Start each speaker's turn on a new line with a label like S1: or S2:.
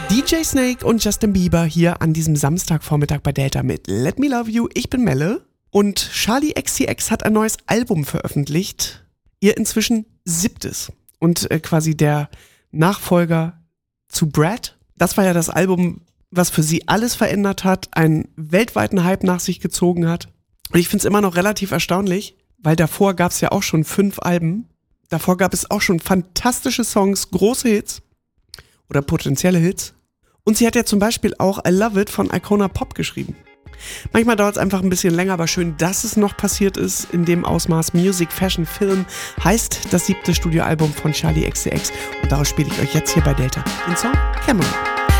S1: DJ Snake und Justin Bieber hier an diesem Samstagvormittag bei Delta mit Let Me Love You. Ich bin Melle und Charli XCX hat ein neues Album veröffentlicht. Ihr inzwischen 7. und quasi der Nachfolger zu Brad. Das war ja das Album, was für sie alles verändert hat, einen weltweiten Hype nach sich gezogen hat. Und ich finde es immer noch relativ erstaunlich, weil davor gab es ja auch schon 5 Alben. Davor gab es auch schon fantastische Songs, große Hits oder potenzielle Hits. Und sie hat ja zum Beispiel auch I Love It von Icona Pop geschrieben. Manchmal dauert es einfach ein bisschen länger, aber schön, dass es noch passiert ist in dem Ausmaß. Music, Fashion, Film heißt das 7. Studioalbum von Charli XCX. Und daraus spiele ich euch jetzt hier bei Delta den Song Camera.